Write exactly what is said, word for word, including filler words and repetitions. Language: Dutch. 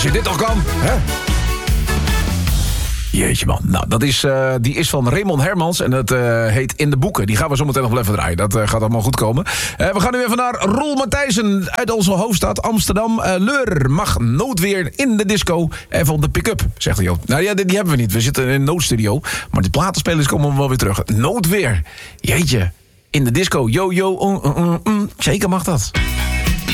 Als je dit al kan, hè? Jeetje man, nou dat is, uh, die is van Raymond Hermans en dat uh, heet In de Boeken. Die gaan we zo meteen nog wel even draaien, dat uh, gaat allemaal goed komen. Uh, we gaan nu even naar Roel Matthijssen uit onze hoofdstad Amsterdam. Uh, Leur mag noodweer in de disco. Even op de pick-up, zegt hij. Nou ja, die, die hebben we niet, we zitten in een noodstudio. Maar de platenspelers komen wel weer terug. Noodweer, jeetje, in de disco. Yo, yo, uh, uh, uh, uh. Zeker mag dat.